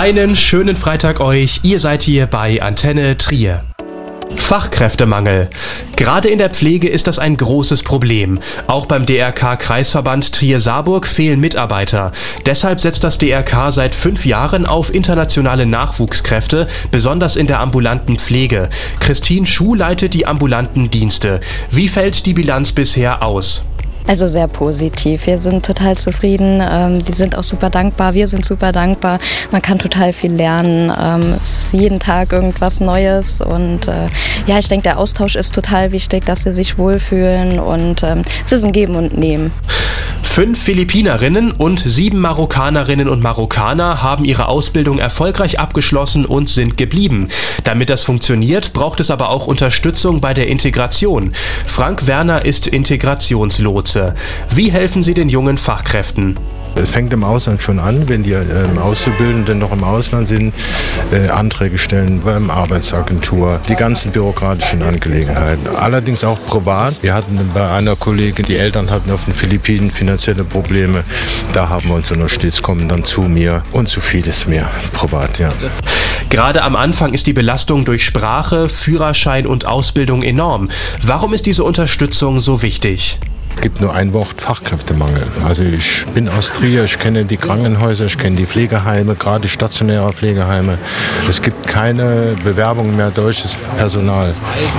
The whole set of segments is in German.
Einen schönen Freitag euch, ihr seid hier bei Antenne Trier. Fachkräftemangel. Gerade in der Pflege ist das ein großes Problem. Auch beim DRK-Kreisverband Trier-Saarburg fehlen Mitarbeiter. Deshalb setzt das DRK seit 5 Jahren auf internationale Nachwuchskräfte, besonders in der ambulanten Pflege. Christine Schuh leitet die ambulanten Dienste. Wie fällt die Bilanz bisher aus? Also sehr positiv. Wir sind total zufrieden. Die sind auch super dankbar. Wir sind super dankbar. Man kann total viel lernen. Es ist jeden Tag irgendwas Neues. Und ja, ich denke, der Austausch ist total wichtig, dass sie sich wohlfühlen. Und es ist ein Geben und Nehmen. 5 Philippinerinnen und 7 Marokkanerinnen und Marokkaner haben ihre Ausbildung erfolgreich abgeschlossen und sind geblieben. Damit das funktioniert, braucht es aber auch Unterstützung bei der Integration. Frank Werner ist Integrationslotse. Wie helfen Sie den jungen Fachkräften? Es fängt im Ausland schon an, wenn die Auszubildenden noch im Ausland sind, Anträge stellen beim Arbeitsagentur, die ganzen bürokratischen Angelegenheiten. Allerdings auch privat. Wir hatten bei einer Kollegin, die Eltern hatten auf den Philippinen finanzielle Probleme. Da haben wir uns unterstützt, kommen dann zu mir und zu vieles mehr privat, ja. Gerade am Anfang ist die Belastung durch Sprache, Führerschein und Ausbildung enorm. Warum ist diese Unterstützung so wichtig? Es gibt nur ein Wort: Fachkräftemangel. Also ich bin aus Trier, ich kenne die Krankenhäuser, ich kenne die Pflegeheime, gerade stationäre Pflegeheime. Es gibt keine Bewerbung mehr deutsches Personal.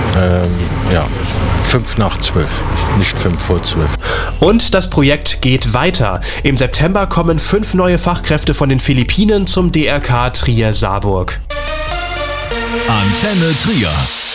5 nach 12, nicht 5 vor 12. Und das Projekt geht weiter. Im September kommen 5 neue Fachkräfte von den Philippinen zum DRK Trier-Saarburg. Antenne Trier.